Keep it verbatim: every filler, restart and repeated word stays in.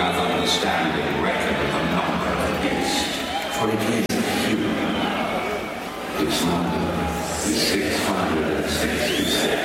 have understanding reckon the number of the beast, for it is a human. Its number is six hundred sixty-six.